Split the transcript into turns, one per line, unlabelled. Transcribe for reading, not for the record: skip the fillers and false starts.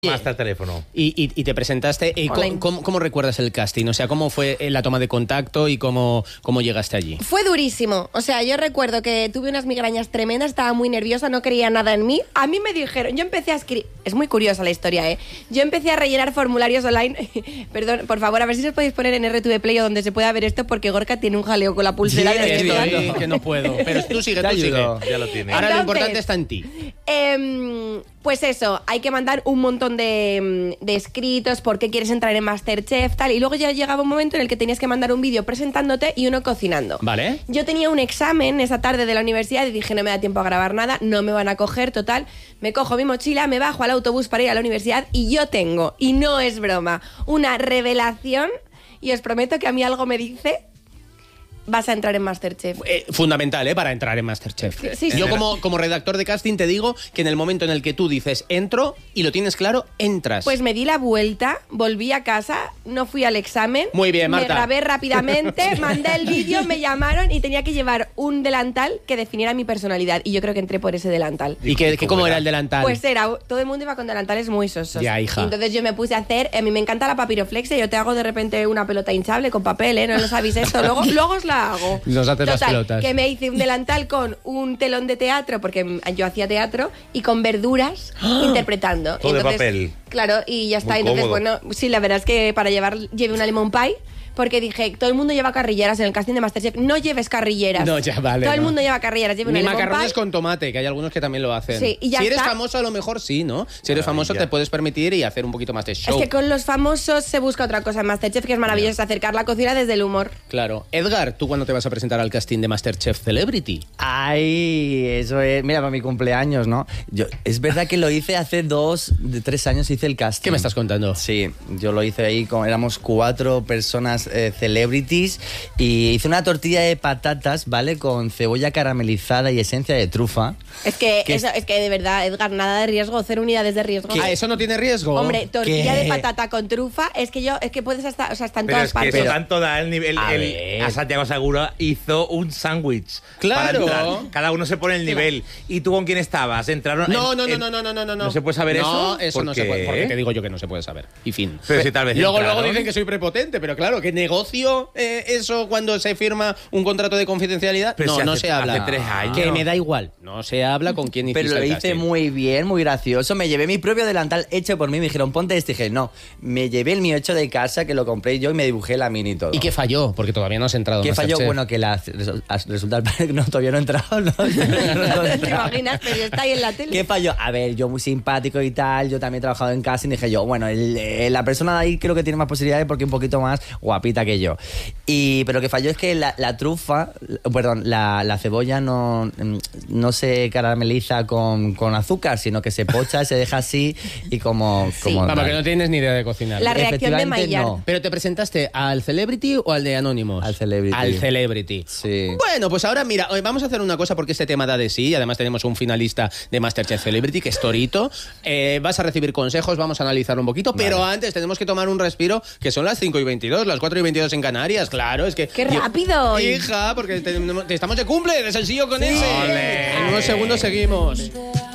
Hasta el teléfono.
Y te presentaste. ¿Cómo recuerdas el casting? O sea, ¿cómo fue la toma de contacto y cómo llegaste allí?
Fue durísimo. O sea, yo recuerdo que tuve unas migrañas tremendas, estaba muy nerviosa, no creía nada en mí. A mí me dijeron, yo empecé a escribir... Es muy curiosa la historia, ¿eh? Yo empecé a rellenar formularios online. Perdón, por favor, a ver si os podéis poner en RTV Play o donde se pueda ver esto, porque Gorka tiene un jaleo con la pulsera de
Sí, que no puedo. Pero tú sigue,
Ya lo tienes.
Ahora lo importante está en ti.
Pues eso, hay que mandar un montón de escritos, por qué quieres entrar en MasterChef, tal, y luego ya llegaba un momento en el que tenías que mandar un vídeo presentándote y uno cocinando.
Vale.
Yo tenía un examen esa tarde de la universidad y dije, no me da tiempo a grabar nada, no me van a coger, total, me cojo mi mochila, me bajo al autobús para ir a la universidad y yo tengo, y no es broma, una revelación, y os prometo que a mí algo me dice... Vas a entrar en MasterChef.
Fundamental, para entrar en MasterChef.
Sí.
Yo como redactor de casting te digo que en el momento en el que tú dices entro y lo tienes claro, entras.
Pues me di la vuelta, volví a casa, no fui al examen.
Muy bien, Marta.
Me grabé rápidamente, mandé el vídeo, me llamaron y tenía que llevar un delantal que definiera mi personalidad. Y yo creo que entré por ese delantal.
¿Y cómo era el delantal?
Pues todo el mundo iba con delantales muy sosos.
Ya, hija.
Y entonces yo me puse a hacer, a mí me encanta la papiroflexia, yo te hago de repente una pelota hinchable con papel, ¿no lo sabéis esto? Luego os la hago.
Nos haces las
Total,
pelotas.
que me hice un delantal con un telón de teatro, porque yo hacía teatro, y con verduras interpretando.
Todo
entonces,
de papel.
Claro, y ya está.
Muy
Entonces,
cómodo.
bueno, sí, la verdad es que para llevé una lemon pie. Porque dije, todo el mundo lleva carrilleras en el casting de MasterChef. No lleves carrilleras.
No, ya vale.
Todo el
no.
mundo lleva carrilleras. Lleve una
Ni
lemon
macarrones
pie.
con tomate, que hay algunos que también lo hacen.
Sí, y ya
si eres
está.
famoso, a lo mejor sí, ¿no? Si eres famoso, te puedes permitir y hacer un poquito más de show.
Es que con los famosos se busca otra cosa en MasterChef, que es maravilloso, es acercar la cocina desde el humor.
Claro. Edgar, ¿tú cuándo te vas a presentar al casting de MasterChef Celebrity?
Ay, eso es... Mira, para mi cumpleaños, ¿no? Es verdad que lo hice hace 3 años, hice el casting.
¿Qué me estás contando?
Sí, yo lo hice ahí, éramos 4 personas celebrities y hice una tortilla de patatas, ¿vale? Con cebolla caramelizada y esencia de trufa.
Es que de verdad, Edgar, nada de riesgo, 0 unidades de riesgo.
Ah, ¿eso no tiene riesgo?
Hombre, tortilla
¿Qué?
de patata con trufa, es que puedes está en
Pero
todas
es que
partes.
eso tanto da el nivel. A Santiago Segura hizo un sándwich.
Claro.
Para entrar. Cada uno se pone el nivel. ¿Y tú con quién estabas? ¿Entraron?
No.
¿No se puede saber eso?
No, eso
¿Por
no
qué?
se puede. Porque te digo yo que no se puede saber. Y fin.
Pero si tal vez
Luego
entraron.
dicen que soy prepotente, pero claro, que negocio eso cuando se firma un contrato de confidencialidad.
Pero si
no
hace-
se habla.
hace 3 años.
Que me da igual. No se habla con quién hiciste
Pero lo
el
hice
casting.
muy bien, muy gracioso. Me llevé mi propio delantal hecho por mí. Me dijeron, ponte este. Dije, no. Me llevé el mío hecho de casa, que lo compré yo y me dibujé la mini y todo.
¿Y qué falló? Porque todavía no has entrado.
¿Qué falló?
Masterchef.
Bueno, que resulta que no, todavía no he entrado. No,
¿Te imaginas? Pero está ahí en la tele.
¿Qué falló? A ver, yo muy simpático y tal, yo también he trabajado en casting y dije yo, bueno, la persona de ahí creo que tiene más posibilidades porque es un poquito más guapita que yo. Pero lo que falló es que la trufa, perdón, la cebolla no se carameliza con azúcar, sino que se pocha, se deja así y como...
Sí.
Vamos, que no tienes ni idea de cocinar.
La reacción de
Efectivamente,
Maillard.
no.
¿Pero te presentaste al Celebrity o al de Anonymous?
Al Celebrity.
Al Celebrity.
Sí.
Bueno, pues ahora mira, vamos a hacer una cosa porque este tema da de sí. Y además tenemos un finalista de MasterChef Celebrity, que es Torito. Vas a recibir consejos, vamos a analizarlo un poquito.
Vale.
Pero antes tenemos que tomar un respiro, que son las 5:22, las 4:22 en Canarias. Claro, es que...
¡Qué rápido!
Hija, porque estamos de cumple, de sencillo con ese.
Ole.
En unos segundos seguimos.